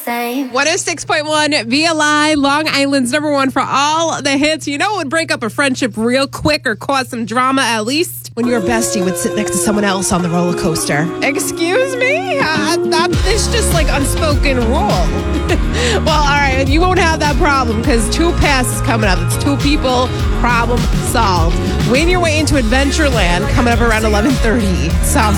same. 106.1 VLI, Long Island's number one for all the hits. You know it would break up a friendship real quick or cause some drama, at least when your bestie would sit next to someone else on the roller coaster. Excuse me? This just like unspoken rule. Well, all right, you won't have that problem because Two Pass is coming up. It's two people, problem solved. Win your way into Adventureland coming up around 11:30. Sounds